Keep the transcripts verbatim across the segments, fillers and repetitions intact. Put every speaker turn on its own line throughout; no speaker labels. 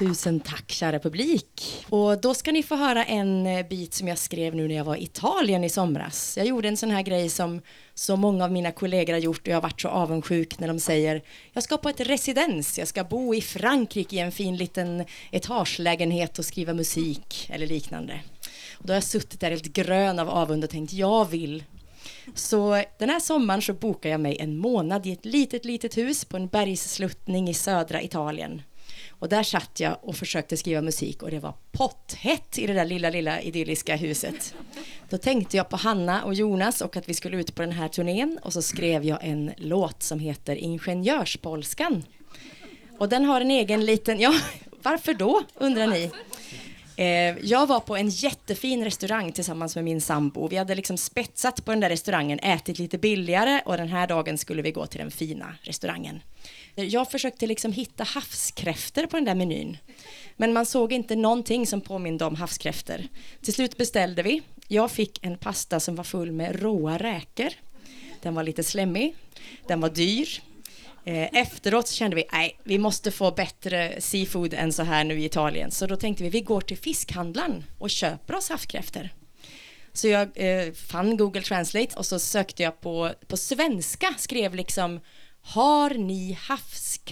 Tusen tack, kära publik. Och då ska ni få höra en bit som jag skrev nu när jag var i Italien i somras. Jag gjorde en sån här grej som så många av mina kollegor har gjort och jag har varit så avundsjuk när de säger jag ska på ett residens, jag ska bo i Frankrike i en fin liten etagelägenhet och skriva musik eller liknande. Och då har jag suttit där helt grön av avund och tänkt jag vill. Så den här sommaren så bokar jag mig en månad i ett litet, litet hus på en bergssluttning i södra Italien. Och där satt jag och försökte skriva musik och det var potthett i det där lilla, lilla idylliska huset. Då tänkte jag på Hanna och Jonas och att vi skulle ut på den här turnén och så skrev jag en låt som heter Ingenjörspolskan. Och den har en egen liten, ja, varför då, undrar ni? Jag var på en jättefin restaurang tillsammans med min sambo. Vi hade liksom spetsat på den där restaurangen, ätit lite billigare och den här dagen skulle vi gå till den fina restaurangen. Jag försökte liksom hitta havskräftor på den där menyn. Men man såg inte någonting som påminde om havskräftor. Till slut beställde vi. Jag fick en pasta som var full med råa räkor. Den var lite slemmig. Den var dyr. Efteråt så kände vi, nej, vi måste få bättre seafood än så här nu i Italien. Så då tänkte vi, vi går till fiskhandlaren och köper oss havskräftor. Så jag eh, fann Google Translate och så sökte jag på, på svenska, skrev liksom, har ni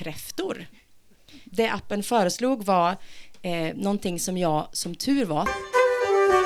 havskräftor? Det appen föreslog var eh, någonting som jag som tur var